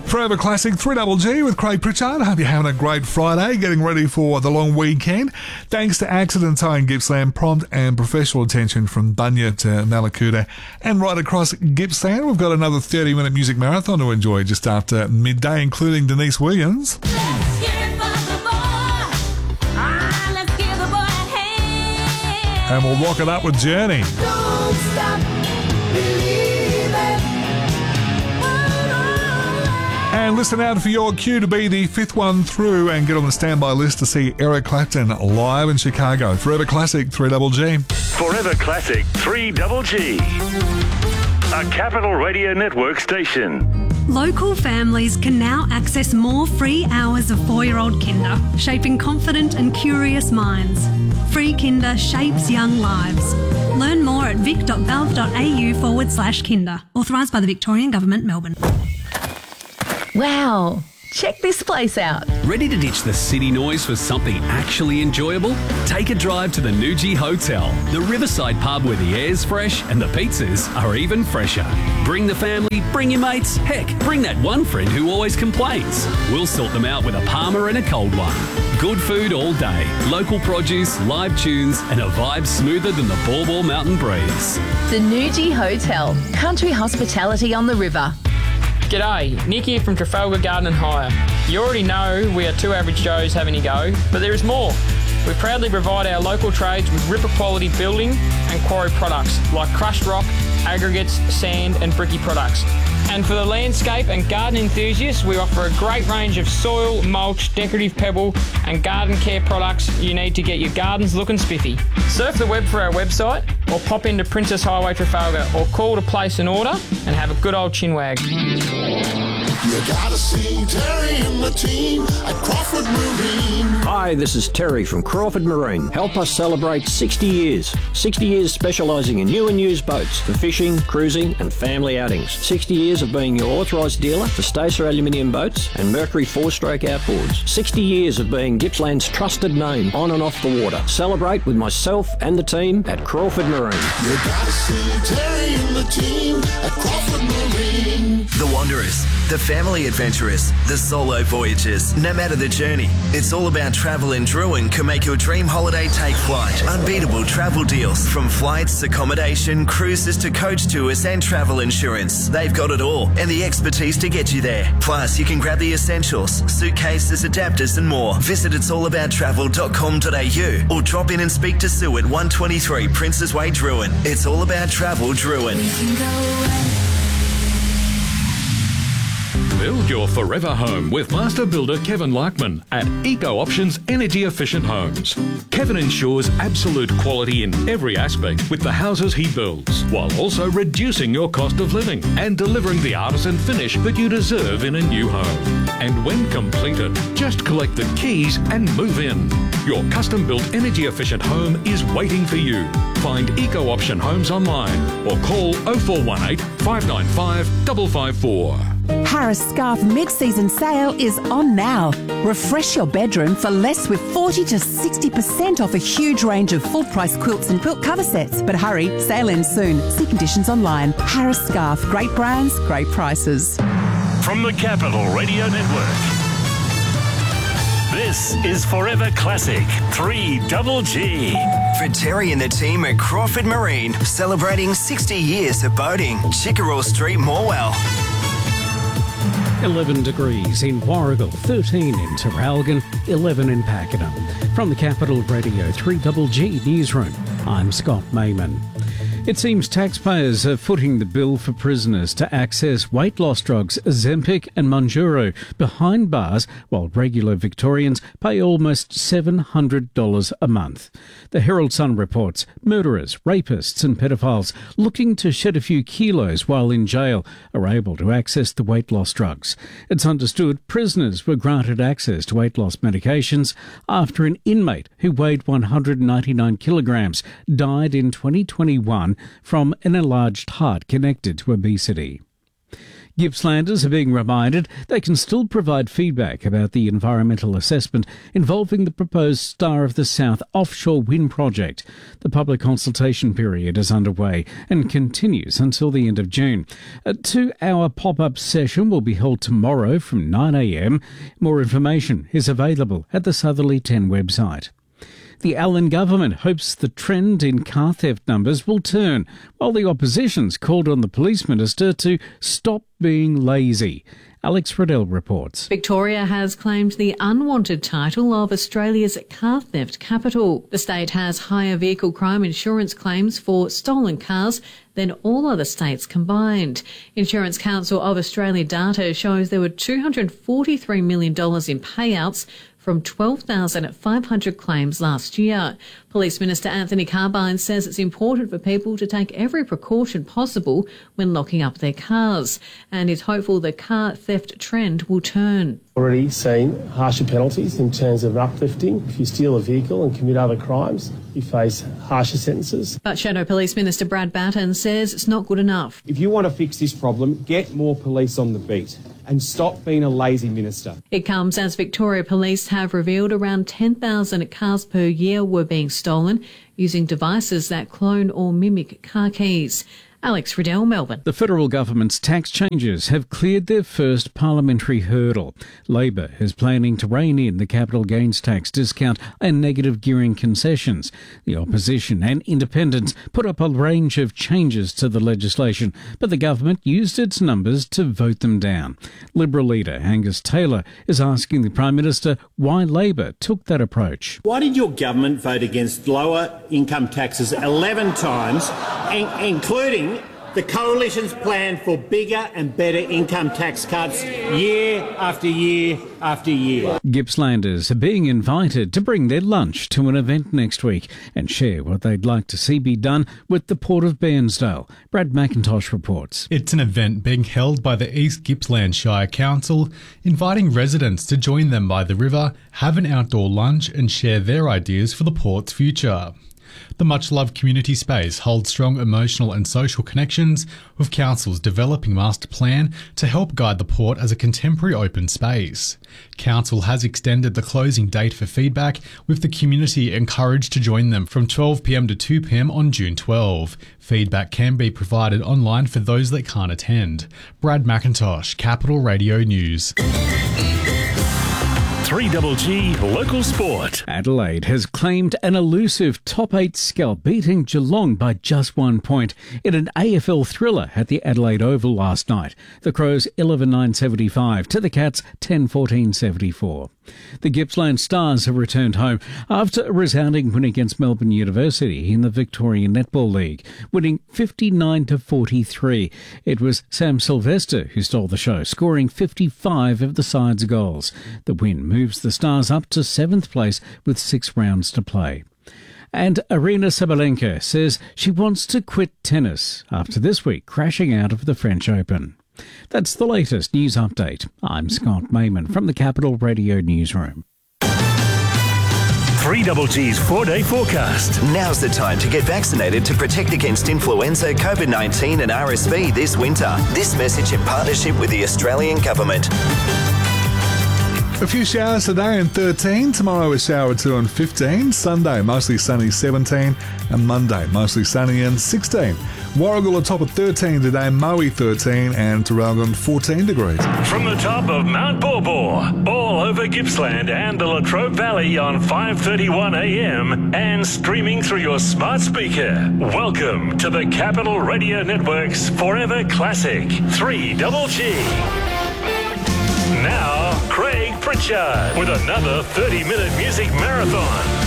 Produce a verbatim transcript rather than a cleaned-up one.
Forever Classic three Double G with Craig Pritchard. Hope you're having a great Friday, getting ready for the long weekend. Thanks to Accident Towing Gippsland, prompt and professional attention from Bunya to Malakuta and right across Gippsland. We've got another thirty minute music marathon to enjoy just after midday, including Denise Williams. Let's get it for the boy. Ah, let's give the boy a hand. And we'll rock it up with Journey. Don't stop believing. And listen out for your cue to be the fifth one through and get on the standby list to see Eric Clapton live in Chicago. Forever Classic three Double G. Forever Classic three Double G. A Capital Radio Network station. Local families can now access more free hours of four-year-old Kinder, shaping confident and curious minds. Free Kinder shapes young lives. Learn more at vic.valve.au forward slash Kinder. Authorised by the Victorian Government, Melbourne. Wow, check this place out. Ready to ditch the city noise for something actually enjoyable? Take a drive to the Nuji Hotel, the riverside pub where the air's fresh and the pizzas are even fresher. Bring the family, bring your mates, heck, bring that one friend who always complains. We'll sort them out with a Palmer and a cold one. Good food all day, local produce, live tunes and a vibe smoother than the Ball Ball Mountain breeze. The Nuji Hotel, country hospitality on the river. G'day, Nick here from Trafalgar Garden and Hire. You already know we are two average Joes having a go, but there is more. We proudly provide our local trades with ripper quality building and quarry products like crushed rock, aggregates, sand and bricky products. And for the landscape and garden enthusiasts, we offer a great range of soil, mulch, decorative pebble and garden care products you need to get your gardens looking spiffy. Surf the web for our website or pop into Princess Highway Trafalgar or call to place an order and have a good old chinwag. You gotta see Terry and the team at Crawford Marine. Hi, this is Terry from Crawford Marine. Help us celebrate sixty years. sixty years specialising in new and used boats for fishing, cruising and family outings. sixty years of being your authorised dealer for Stacer aluminium boats and Mercury four-stroke outboards. sixty years of being Gippsland's trusted name on and off the water. Celebrate with myself and the team at Crawford Marine. You gotta see Terry and the team at Crawford Marine. The Wanderers, the family adventurers, the solo voyagers. No matter the journey, it's all about travel, and Druin can make your dream holiday take flight. Unbeatable travel deals from flights, accommodation, cruises to coach tours and travel insurance. They've got it all and the expertise to get you there. Plus, you can grab the essentials, suitcases, adapters and more. Visit its all about travel dot com dot a u or drop in and speak to Sue at one twenty-three Princes Way, Druin. It's all about travel, Druin. Build your forever home with master builder Kevin Larkman at Eco Options Energy Efficient Homes. Kevin ensures absolute quality in every aspect with the houses he builds, while also reducing your cost of living and delivering the artisan finish that you deserve in a new home. And when completed, just collect the keys and move in. Your custom-built energy efficient home is waiting for you. Find Eco Option Homes online or call oh four one eight, five nine five, five five four. Harris Scarf mid-season sale is on now. Refresh your bedroom for less with forty to sixty percent off a huge range of full-price quilts and quilt cover sets. But hurry, sale ends soon. See conditions online. Harris Scarf, great brands, great prices. From the Capital Radio Network, this is Forever Classic three Double G. For Terry and the team at Crawford Marine, celebrating sixty years of boating. Chickerell Street, Morwell. eleven degrees in Warragul, thirteen in Terralgan, eleven in Pakenham. From the Capital Radio three Double G Newsroom, I'm Scott Mayman. It seems taxpayers are footing the bill for prisoners to access weight loss drugs Ozempic and Mounjaro behind bars, while regular Victorians pay almost seven hundred dollars a month. The Herald Sun reports murderers, rapists and pedophiles looking to shed a few kilos while in jail are able to access the weight loss drugs. It's understood prisoners were granted access to weight loss medications after an inmate who weighed one hundred ninety-nine kilograms died in twenty twenty-one from an enlarged heart connected to obesity. Gippslanders are being reminded they can still provide feedback about the environmental assessment involving the proposed Star of the South offshore wind project. The public consultation period is underway and continues until the end of June. A two-hour pop-up session will be held tomorrow from nine a m. More information is available at the Southerly ten website. The Allen government hopes the trend in car theft numbers will turn, while the opposition's called on the police minister to stop being lazy. Alex Riddell reports. Victoria has claimed the unwanted title of Australia's car theft capital. The state has higher vehicle crime insurance claims for stolen cars than all other states combined. Insurance Council of Australia data shows there were two hundred forty-three million dollars in payouts from twelve thousand five hundred claims last year. Police Minister Anthony Carbine says it's important for people to take every precaution possible when locking up their cars, and is hopeful the car theft trend will turn. Already seen harsher penalties in terms of uplifting. If you steal a vehicle and commit other crimes, you face harsher sentences. But Shadow Police Minister Brad Batten says it's not good enough. If you want to fix this problem, get more police on the beat and stop being a lazy minister. It comes as Victoria Police have revealed around ten thousand cars per year were being stolen using devices that clone or mimic car keys. Alex Riddell, Melbourne. The federal government's tax changes have cleared their first parliamentary hurdle. Labor is planning to rein in the capital gains tax discount and negative gearing concessions. The opposition and independents put up a range of changes to the legislation, but the government used its numbers to vote them down. Liberal leader Angus Taylor is asking the Prime Minister why Labor took that approach. Why did your government vote against lower income taxes eleven times, in- including the Coalition's plan for bigger and better income tax cuts year after year after year? Gippslanders are being invited to bring their lunch to an event next week and share what they'd like to see be done with the Port of Bairnsdale. Brad McIntosh reports. It's an event being held by the East Gippsland Shire Council, inviting residents to join them by the river, have an outdoor lunch and share their ideas for the port's future. The much-loved community space holds strong emotional and social connections, with councils developing master plan to help guide the port as a contemporary open space. Council has extended the closing date for feedback, with the community encouraged to join them from twelve p m to two p m on June twelfth. Feedback can be provided online for those that can't attend. Brad McIntosh, Capital Radio News. three G G Local Sport. Adelaide has claimed an elusive top eight scalp, beating Geelong by just one point in an A F L thriller at the Adelaide Oval last night. The Crows eleven nine seventy-five to the Cats ten fourteen seventy-four. The Gippsland Stars have returned home after a resounding win against Melbourne University in the Victorian Netball League, winning fifty-nine to forty-three. It was Sam Sylvester who stole the show, scoring fifty-five of the side's goals. The win moves the Stars up to seventh place with six rounds to play. And Arina Sabalenka says she wants to quit tennis after this week crashing out of the French Open. That's the latest news update. I'm Scott Mayman from the Capital Radio Newsroom. three G G's four-day forecast. Now's the time to get vaccinated to protect against influenza, COVID nineteen and R S V this winter. This message in partnership with the Australian Government. A few showers today and thirteen. Tomorrow a shower or two and fifteen. Sunday mostly sunny seventeen. And Monday mostly sunny and sixteen. Warragul on top of thirteen today. Moe thirteen and Terralgon fourteen degrees. From the top of Mount Borbor, all over Gippsland and the Latrobe Valley on five thirty-one a m and streaming through your smart speaker. Welcome to the Capital Radio Network's Forever Classic three G G. Now, Craig Pritchard with another thirty minute music marathon.